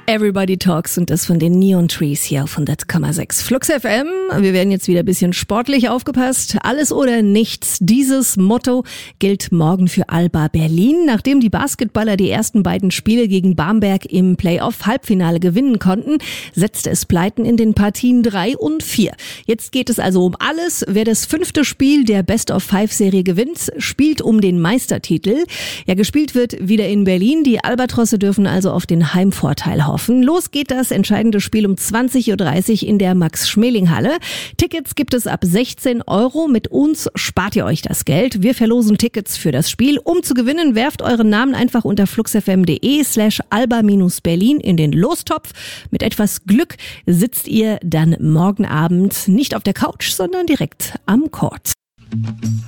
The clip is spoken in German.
Everybody Talks und das von den Neon Trees hier auf 100,6 Flux FM. Wir werden jetzt wieder ein bisschen sportlich aufgepasst. Alles oder nichts. Dieses Motto gilt morgen für Alba Berlin. Nachdem die Basketballer die ersten beiden Spiele gegen Bamberg im Playoff-Halbfinale gewinnen konnten, setzte es Pleiten in den Partien 3 und 4. Jetzt geht es also um alles. Wer das 5. Spiel der Best-of-5-Serie gewinnt, spielt um den Meistertitel. Ja, gespielt wird wieder in Berlin. Die Albatrosse dürfen also auf den Heimvorteil hoffen. Los geht das entscheidende Spiel um 20.30 Uhr in der Max-Schmeling-Halle. Tickets gibt es ab 16 €. Mit uns spart ihr euch das Geld. Wir verlosen Tickets für das Spiel. Um zu gewinnen, werft euren Namen einfach unter fluxfm.de/alba-berlin in den Lostopf. Mit etwas Glück sitzt ihr dann morgen Abend nicht auf der Couch, sondern direkt am Court.